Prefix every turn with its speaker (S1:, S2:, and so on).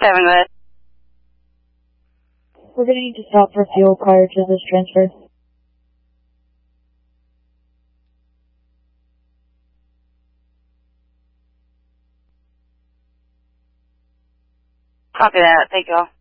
S1: 7, go ahead.
S2: We're going to need to stop for fuel prior to this transfer.
S1: Copy that. Thank you all.